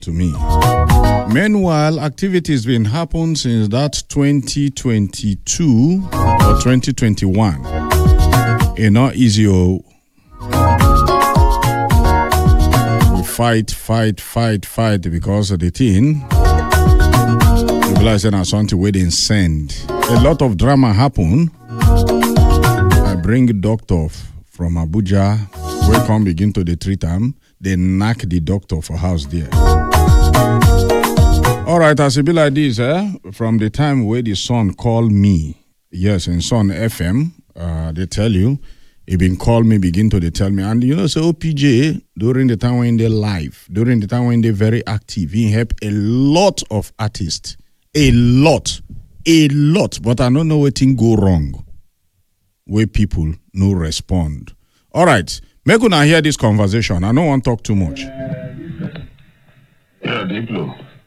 to me. Meanwhile, activities been happening since that 2022 or 2021. It's not easy. We fight because of the thing. People are saying something we didn't send. A lot of drama happen. I bring a doctor from Abuja. We come begin to the treat him. They knock the doctor for house there. All right, as it be like this, from the time where the son called me, yes, in Son FM, they tell you, he been call me, begin to they tell me, and you know, so OPJ, during the time when they live, during the time when they very active, he help a lot of artists, a lot, but I don't know what thing go wrong, where people no respond. All right, make una hear this conversation. I don't want to talk too much. Yeah, Diplo.